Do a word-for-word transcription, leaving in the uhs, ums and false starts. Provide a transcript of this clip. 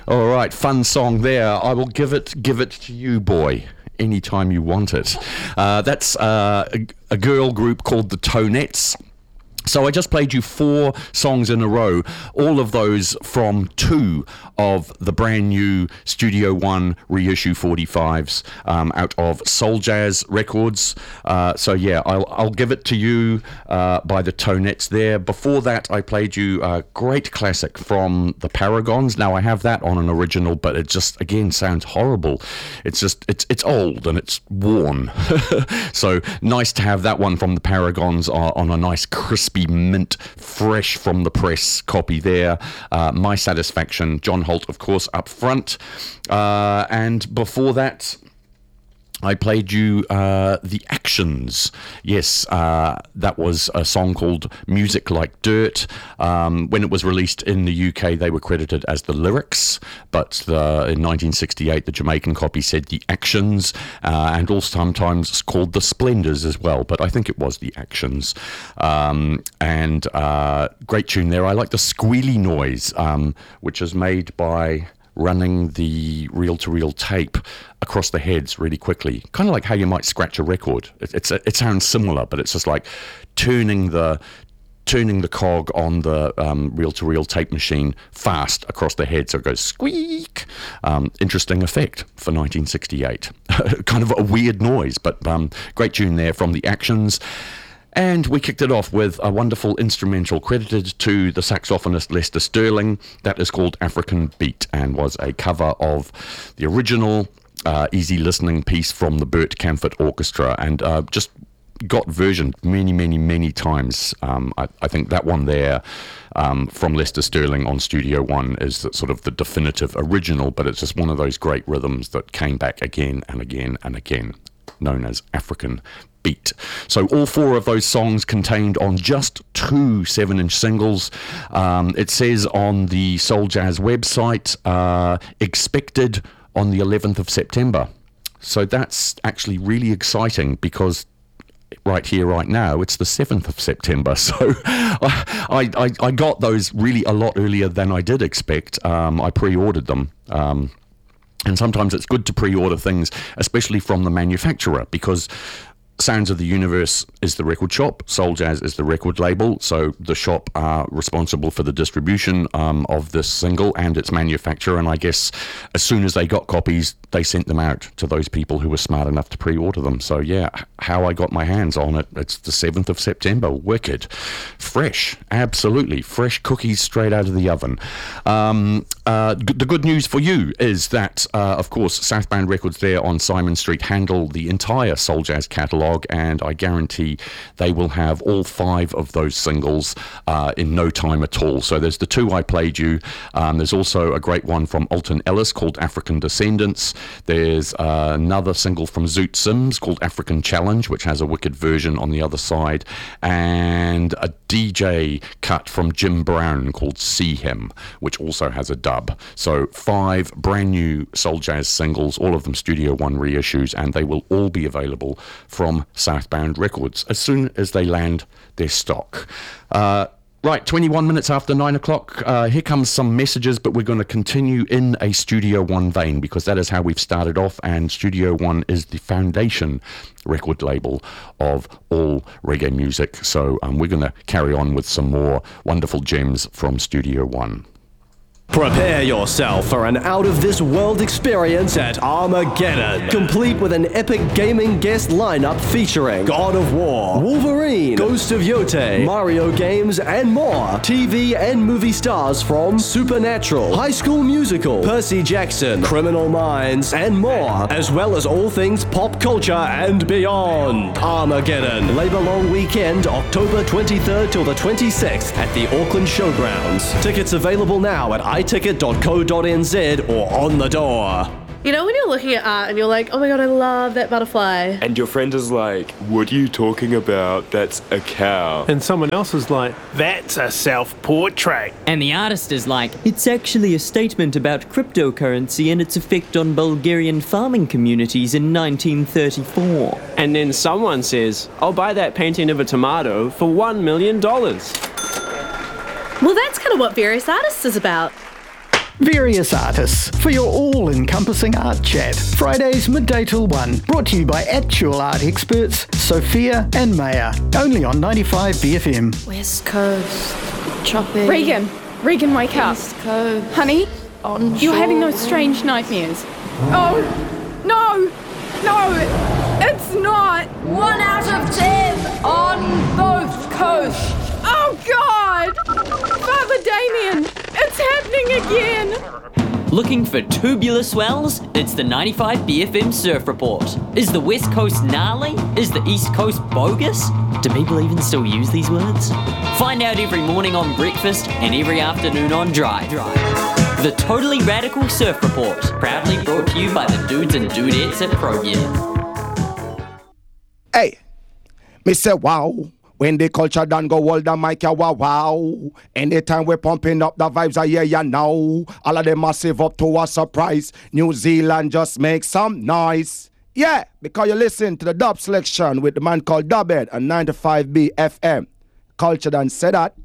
All right, fun song there. I will give it, give it to you, boy, anytime you want it. Uh, that's uh, a, a girl group called the Tonettes. So I just played you four songs in a row, all of those from two of the brand new Studio One reissue forty-fives um, out of Soul Jazz Records. Uh, so yeah, I'll, I'll give it to you uh, by the Tonettes there. Before that, I played you a great classic from the Paragons. Now I have that on an original, but it just again sounds horrible. It's just it's it's old and it's worn. So nice to have that one from the Paragons on, on a nice crisp. Mint, fresh from the press copy there. Uh, My Satisfaction, John Holt, of course, up front. Uh, and before that, I played you uh, The Actions. Yes, uh, that was a song called Music Like Dirt. Um, when it was released in the U K, they were credited as the lyrics, but the, in nineteen sixty-eight, the Jamaican copy said The Actions, uh, and also sometimes called The Splendors as well, but I think it was The Actions. Um, and uh, great tune there. I like the squealy noise, um, which is made by running the reel-to-reel tape across the heads really quickly, kind of like how you might scratch a record. It, it's it sounds similar, but it's just like turning the turning the cog on the um, reel-to-reel tape machine fast across the head, so it goes squeak. Um, interesting effect for nineteen sixty-eight. Kind of a weird noise, but um, great tune there from The Actions. And we kicked it off with a wonderful instrumental credited to the saxophonist Lester Sterling. That is called African Beat and was a cover of the original uh, easy listening piece from the Burt Camford Orchestra, and uh, just got versioned many, many, many times. Um, I, I think that one there um, from Lester Sterling on Studio One is the, sort of the definitive original, but it's just one of those great rhythms that came back again and again and again, known as African Beat. So all four of those songs contained on just two seven-inch singles. Um, it says on the Soul Jazz website, uh, expected on the eleventh of September. So that's actually really exciting because right here, right now, it's the seventh of September. So I, I, I got those really a lot earlier than I did expect. Um, I pre-ordered them. Um, and sometimes it's good to pre-order things, especially from the manufacturer, because Sounds of the Universe is the record shop, Soul Jazz is the record label, so the shop are responsible for the distribution um, of this single and its manufacturer, and I guess as soon as they got copies, they sent them out to those people who were smart enough to pre-order them. So yeah, how I got my hands on it, it's the seventh of September, wicked. Fresh, absolutely, fresh cookies straight out of the oven. Um, uh, g- the good news for you is that, uh, of course, Southbound Records there on Simon Street handle the entire Soul Jazz catalogue, and I guarantee they will have all five of those singles uh, in no time at all. So there's the two I played you. Um, there's also a great one from Alton Ellis called African Descendants. There's uh, another single from Zoot Sims called African Challenge, which has a wicked version on the other side, and a D J cut from Jim Brown called See Him, which also has a dub. So five brand new Soul Jazz singles, all of them Studio One reissues, and they will all be available from Southbound Records as soon as they land their stock. Uh, right, twenty-one minutes after nine o'clock, uh, here comes some messages, but we're going to continue in a Studio One vein because that is how we've started off, and Studio One is the foundation record label of all reggae music. So um, we're going to carry on with some more wonderful gems from Studio One. Prepare yourself for an out-of-this-world experience at Armageddon, complete with an epic gaming guest lineup featuring God of War, Wolverine, Ghost of Yote, Mario games, and more. T V and movie stars from Supernatural, High School Musical, Percy Jackson, Criminal Minds, and more, as well as all things pop culture and beyond. Armageddon, Labor Long Weekend, October twenty-third till the twenty-sixth at the Auckland Showgrounds. Tickets available now at i ticket dot co dot n z or on the door. You know when you're looking at art and you're like, oh my god, I love that butterfly. And your friend is like, what are you talking about? That's a cow. And someone else is like, that's a self-portrait. And the artist is like, it's actually a statement about cryptocurrency and its effect on Bulgarian farming communities in nineteen thirty-four. And then someone says, I'll buy that painting of a tomato for one million dollars. Well, that's kind of what Various Artists is about. Various artists for your all-encompassing art chat. Fridays midday till one. Brought to you by actual art experts Sophia and Maya. Only on ninety-five B F M. West Coast. Tropic. Regan. Regan, wake up. East Coast. Honey, on you're having those strange nightmares. Oh, no. No, it's not. One out of ten on both coasts. Oh, God. Father Damien, it's happening again. Looking for tubular swells? It's the ninety-five B F M Surf Report. Is the West Coast gnarly? Is the East Coast bogus? Do people even still use these words? Find out every morning on breakfast and every afternoon on Drive. The Totally Radical Surf Report, proudly brought to you by the dudes and dudettes at ProGear. Hey, me say wow. When the culture done go hold the mic, yeah, wow, wow. Anytime we're pumping up the vibes, I hear ya now. All of them massive up to a surprise. New Zealand just make some noise. Yeah, because you listen to the dub selection with the man called Dubhead on ninety-five B F M. Culture done said that.